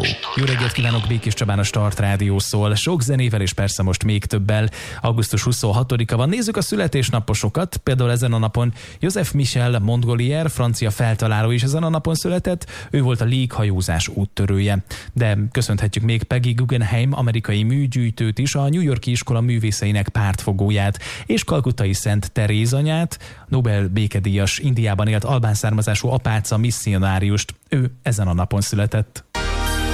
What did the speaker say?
Jó reggelt kívánok, Békés Csabán, a Start Rádió szól. Sok zenével és persze most még többel. Augusztus 26-a van. Nézzük a születésnaposokat. Például ezen a napon Joseph Michel Montgolfier, francia feltaláló is ezen a napon született. Ő volt a léghajózás úttörője. De köszönhetjük még Peggy Guggenheim, amerikai műgyűjtőt is, a New York-i iskola művészeinek pártfogóját, és kalkuttai Szent Teréz anyát, Nobel békedíjas, Indiában élt albán származású apáca misszionáriust. Ő ezen a napon született.